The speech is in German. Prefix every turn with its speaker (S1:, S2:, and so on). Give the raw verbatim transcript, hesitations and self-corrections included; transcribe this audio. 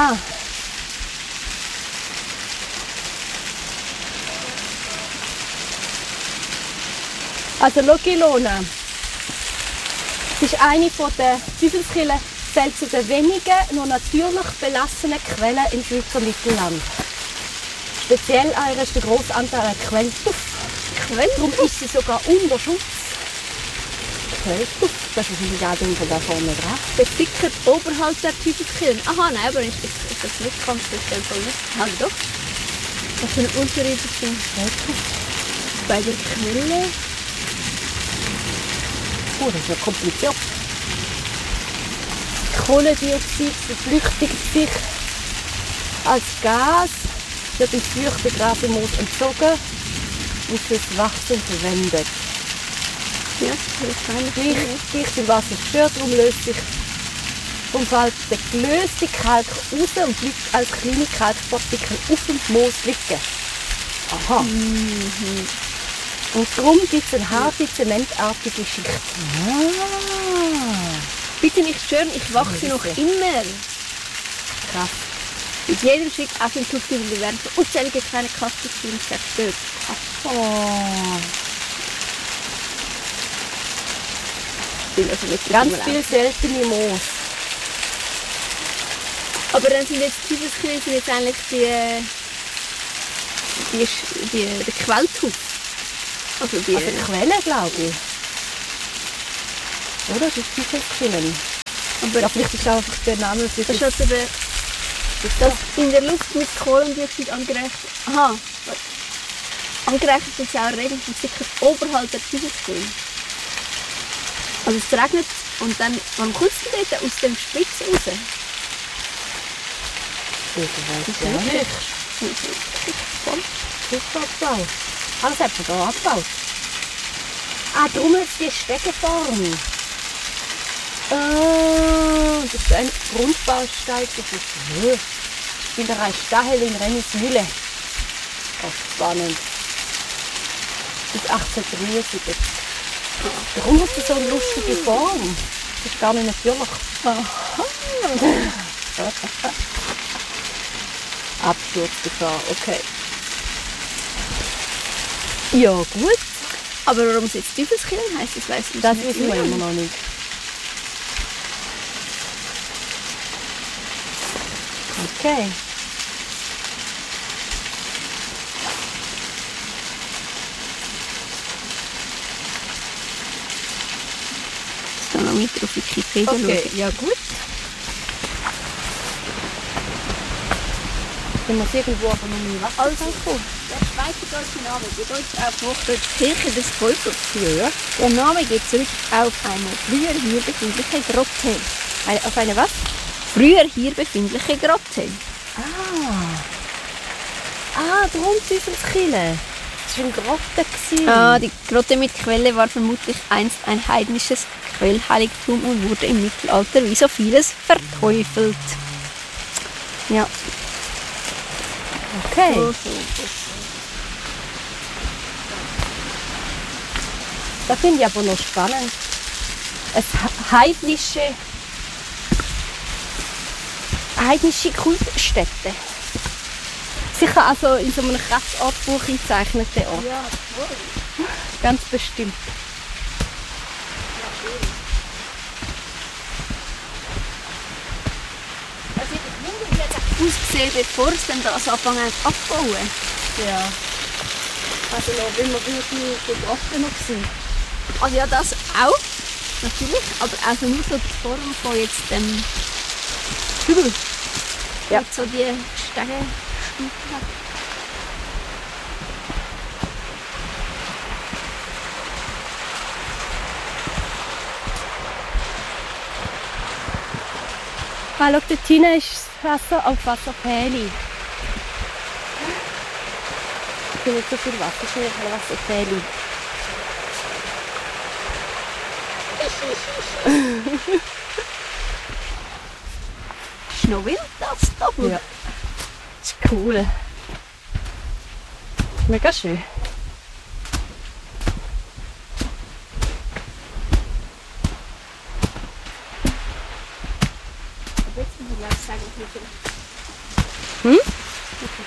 S1: Aha. Also schau, Ilona. Es ist eine der Teufelskirchen, zählt zu den wenigen noch natürlich belassenen Quellen im Schweizer Mittelland. Speziell an ihr ist der grosse Anteil an Quellduft. Darum ist sie sogar unter Schutz. Quellduft, das ist wahrscheinlich auch unter da vorne dran.
S2: Besickert oberhalb der Teufelskirche. Aha, nein, aber ist das, ist das nicht ganz speziell von uns? Also doch. Was für ein unterirdischer Quellduft. Bei der Quelle.
S1: Oh, das ist ja kompliziert. Kohlendioxid verflüchtigt sich als Gas, wird im feuchten Grasmoos entzogen und fürs Wachstum verwendet.
S2: Ja, das ist keine
S1: Dicht, dicht im Wasser stört, darum löst sich darum fällt der gelöste Kalk raus und bleibt als kleine Kalkpartikel auf dem Moos liegen. Aha.
S2: Mhm.
S1: Und darum gibt es eine harte, zementartige Schicht.
S2: Ah. Bitte nicht stören, ich wachse noch immer.
S1: Krass.
S2: Mit jedem Schritt auf den Tuchthügel werden unzählige kleine Kastelchen zerstört.
S1: Oh.
S2: Bin also nicht
S1: Ganz viel seltene Moos.
S2: Aber dann sind jetzt Teufelskirchen sind jetzt eigentlich die, die, die, der Quelltopf. Also die,
S1: Also die Quelle, glaube ich. Oder? Das ist Teufelskirchen. Aber ja, vielleicht ist auch einfach der Name für
S2: das. Das ist also der, das in der Luft mit Kohlendioxid angereichert. Aha. Angereicherte Sauerregen versickert oberhalb der Teufelskirchen. Also es regnet und dann, wann kommt es denn dort aus dem Spitz raus?
S1: Das weiß ich ja nicht. Abbau. Alles hat man hier abgebaut. Ah, darum ist die Steckenform. Ah, das ist ein Grundbaustein. Das ist Spielerei Stahel in Rennismühle. Oh, spannend. Bis achtzehnhundertdreiundsiebzig. Warum hat sie so eine lustige Form? Das ist gar nicht natürlich. Aha. Absturzgefahr, okay. Ja, gut.
S2: Aber warum es jetzt Teufelskirchen heisst, das weiss ich
S1: das
S2: nicht.
S1: Das wissen wir immer noch nicht. Okay.
S2: Ich kann noch mit auf Wikipedia
S1: okay.
S2: schauen.
S1: Ja, gut. Dann muss irgendwo aber noch nie Wasser
S2: Also, der schweizerdeutsche Name bedeutet auf Hochdeutsch Kirche des Teufels.
S1: Ja.
S2: Der Name geht zurück auf eine früher hier befindliche Grotte.
S1: Eine, auf eine was?
S2: Früher hier befindliche Grotte.
S1: Ah. Ah, darum Teufelskirchen. Das war eine Grotte.
S2: Ah, die Grotte mit Quelle war vermutlich einst ein heidnisches Quellheiligtum und wurde im Mittelalter wie so vieles verteufelt. Ja.
S1: Okay.
S2: So, so, so.
S1: Das finde ich aber noch spannend. Eine heidnische, heidnische Kultstätte. Sicher also in so einem Kraftortbuch eingezeichneten Ort.
S2: Ja,
S1: ganz bestimmt.
S2: also ich wundere, wie hat es ausgesehen, bevor es dann das anfangen abzubauen.
S1: Ja. Also noch, wenn wir die Grotte noch sind.
S2: Also ja, das auch, natürlich, aber also nur so die Form von jetzt dem Hügel.
S1: Ja.
S2: Mit so die Stege hat.
S1: Ah, schau, dort hinten ist das Wasser auf Wasserfäli. Ich bin nicht so viel Wasser, ich bin ein Wasserfäli.
S2: Ist noch wild, das da.
S1: Ja. Das ist cool. Mega schön.
S2: Jetzt muss ich glaube sagen,